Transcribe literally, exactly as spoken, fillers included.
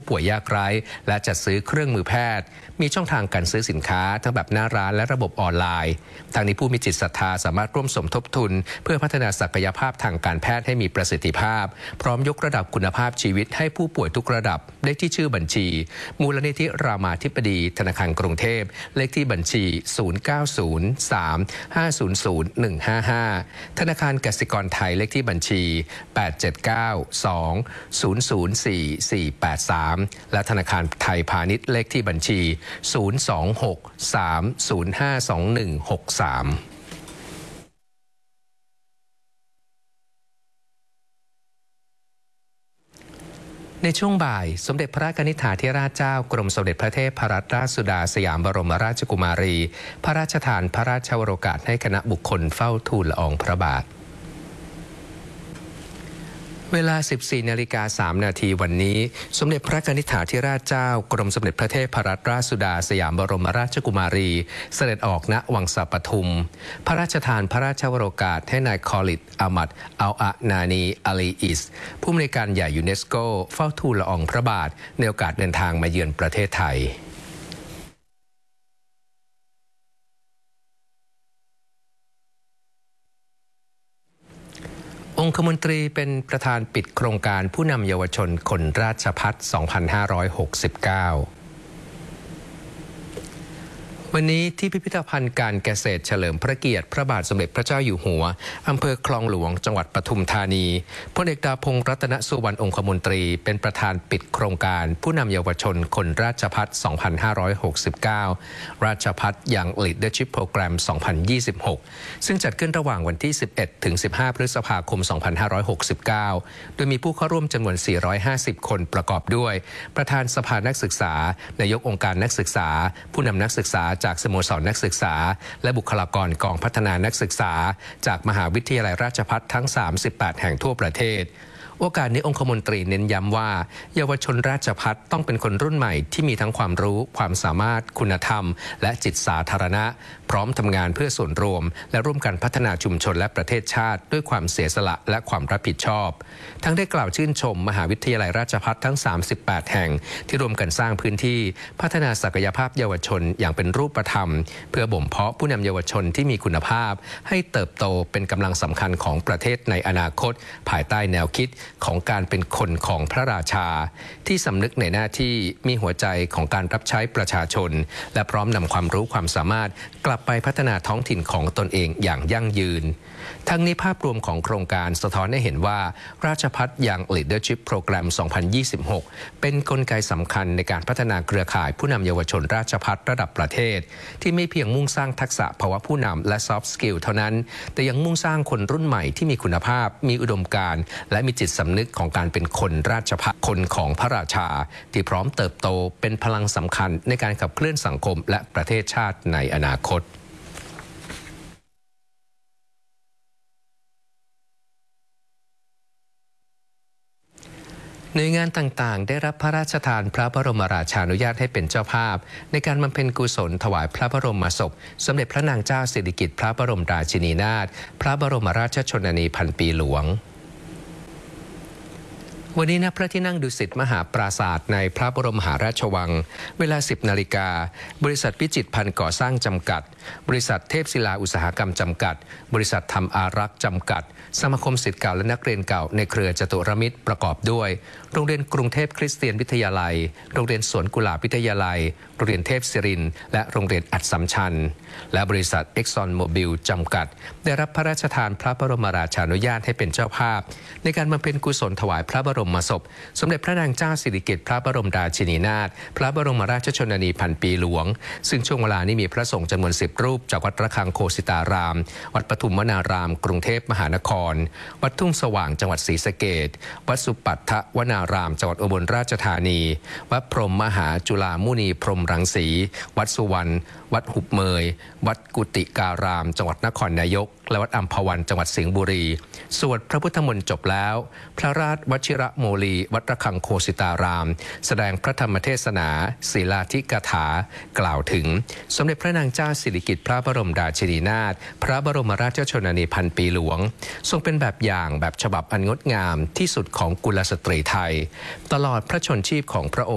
ป่วยยากไร้และจัดซื้อเครื่องมือแพทย์มีช่องทางการซื้อสินค้าทั้งแบบหน้าร้านและระบบออนไลน์ทางนี้ผู้มีจิตศรัทธาสามารถร่วมสมทบทุนเพื่อพัฒนาศักยภาพทางการแพทย์ให้มีประสิทธิภาพพร้อมยกระดับคุณภาพชีวิตให้ผู้ป่วยทุกระดับได้ที่ชื่อบัญชีมูลนิธิรามาธิบดีธนาคารกรุงเทพเลขที่บัญชีศูนย์ เก้า ศูนย์ สาม ห้า ศูนย์ ศูนย์ หนึ่ง ห้า ห้าธนาคารกสิกรไทยเลขที่บัญชีแปด เจ็ด เก้า สอง ศูนย์ ศูนย์ สี่ สี่ แปด สามและธนาคารไทยพาณิชย์เลขที่บัญชีศูนย์ สอง หก สาม ศูนย์ ห้า สอง หนึ่ง หก สามในช่วงบ่ายสมเด็จพระนิธิถาธิราชเจ้ากรมสมเด็จพระเทพรัตนราชสุดาสยามบรมราชกุมารีพระราชทานพระราชวโรกาสให้คณะบุคคลเฝ้าทูลละอองพระบาทเวลา สิบสี่ นาฬิกา สาม นาทีวันนี้สมเด็จพระนิธิถาธิราชเจ้ากรมสมเด็จพระเทพรัตนราชสุดาสยามบรมราชกุมารีเสด็จออกณวังสะปทุมพระราชทานพระราชวโรกาสให้นายคอลิดอามัดอัลอานานีอาลีอิสผู้อำนวยการใหญ่ยูเนสโกเฝ้าทูลละอองพระบาทในโอกาสเดินทางมาเยือนประเทศไทยองคมนตรีเป็นประธานปิดโครงการผู้นำเยาวชนคนราชภัฏ สองพันห้าร้อยหกสิบเก้า วันนี้ที่พิพิธภัณฑ์การเกษตรเฉลิมพระเกียรติพระบาทสมเด็จพระเจ้าอยู่หัวอำเภอคลองหลวงจังหวัดปทุมธานีพลเอกดาพงษ์รัตนสุวรรณองคมนตรีเป็นประธานปิดโครงการผู้นำเยาวชนคนราชภัฏ สองพันห้าร้อยหกสิบเก้า ราชภัฏ Young Leadership Program สองพันยี่สิบหก ซึ่งจัดขึ้นระหว่างวันที่ สิบเอ็ด ถึง สิบห้า พฤษภาคม สองพันห้าร้อยหกสิบเก้า โดยมีผู้เข้าร่วมจำนวน สี่ร้อยห้าสิบ คนประกอบด้วยประธานสภานักศึกษานายกองค์การนักศึกษาผู้นำนักศึกษาจากสโมสรนักศึกษาและบุคลากรกองพัฒนานักศึกษาจากมหาวิทยาลัยราชภัฏทั้ง สามสิบแปด แห่งทั่วประเทศโอกาสนี้องคมนตรีเน้นย้ำว่าเยาวชนราชภัฏต้องเป็นคนรุ่นใหม่ที่มีทั้งความรู้ความสามารถคุณธรรมและจิตสาธารณะพร้อมทำงานเพื่อส่วนรวมและร่วมกันพัฒนาชุมชนและประเทศชาติด้วยความเสียสละและความรับผิดชอบทั้งได้กล่าวชื่นชมมหาวิทยาลัยราชภัฏทั้ง สามสิบแปด แห่งที่ร่วมกันสร้างพื้นที่พัฒนาศักยภาพเยาวชนอย่างเป็นรูปธรรมเพื่อบ่มเพาะผู้นำเยาวชนที่มีคุณภาพให้เติบโตเป็นกำลังสำคัญของประเทศในอนาคตภายใต้แนวคิดของการเป็นคนของพระราชาที่สำนึกในหน้าที่มีหัวใจของการรับใช้ประชาชนและพร้อมนำความรู้ความสามารถกลับไปพัฒนาท้องถิ่นของตนเองอย่างยั่งยืนทั้งนี้ภาพรวมของโครงการสะท้อนให้เห็นว่าราชภัฏ Young Leadership Program สองพันยี่สิบหก เป็นกลไกสำคัญในการพัฒนาเครือข่ายผู้นำเยาวชนราชภัฏระดับประเทศที่ไม่เพียงมุ่งสร้างทักษะภาวะผู้นำและ Soft Skill เท่านั้นแต่ยังมุ่งสร้างคนรุ่นใหม่ที่มีคุณภาพมีอุดมการณ์และมีจิตสำนึกของการเป็นคนราชภัฏคนของพระราชาที่พร้อมเติบโตเป็นพลังสำคัญในการขับเคลื่อนสังคมและประเทศชาติในอนาคตหน่วยงานต่างๆได้รับพระราชทานพระบรมราชานุญาตให้เป็นเจ้าภาพในการบำเพ็ญกุศลถวายพระบรมศพสมเด็จพระนางเจ้าสิริกิติ์พระบรมราชินีนาถพระบรมราชชนนีพันปีหลวงวันนี้ณพระที่นั่งดุสิตมหาปราสาทในพระบรมมหาราชวังเวลา สิบ นาฬิกาบริษัทพิจิตรพันธ์ก่อสร้างจำกัดบริษัทเทพศิลาอุตสาหกรรมจำกัดบริษัทธรรมอารักษ์จำกัดสมาคมศิษย์เก่าและนักเรียนเก่าในเครือจตุรมิตรประกอบด้วยโรงเรียนกรุงเทพคริสเตียนวิทยาลัยโรงเรียนสวนกุหลาบวิทยาลัยโรงเรียนเทพศิรินทร์และโรงเรียนอัสสัมชัญและบริษัทเอ็กซอนโมบิลจำกัดได้รับพระราชทานพระบรมราชานุญาตให้เป็นเจ้าภาพในการบำเพ็ญกุศลถวายพระบรมศพสมเด็จพระนางเจ้าสิริกิติ์พระบรมราชินีนาถพระบรมราชชนนีพันปีหลวงซึ่งช่วงเวลานี้มีพระสงฆ์จำนวนสิบรูปจากวัดระฆังโคสิตารามวัดปทุมวนารามกรุงเทพมหานครวัดทุ่งสว่างจังหวัดศรีสะเกษวัดสุปัฏฐวนารามจังหวัดอุบลราชธานีวัดพรหมมหาจุฬามุนีพรหมรังสีวัดสุวรรณวัดหุบเมยวัดกุติการามจังหวัดนครนายกและวัดอัมพวันจังหวัดสิงห์บุรีสวดพระพุทธมนต์จบแล้วพระราชวชิระโมลีวัดระฆังโคสิตารามแสดงพระธรรมเทศนาศีลาธิกถากล่าวถึงสมเด็จพระนางเจ้าสิริกิติ์พระบรมราชินีนาถพระบรมราชชนนีพันปีหลวงทรงเป็นแบบอย่างแบบฉบับอันงดงามที่สุดของกุลสตรีไทยตลอดพระชนชีพของพระองค์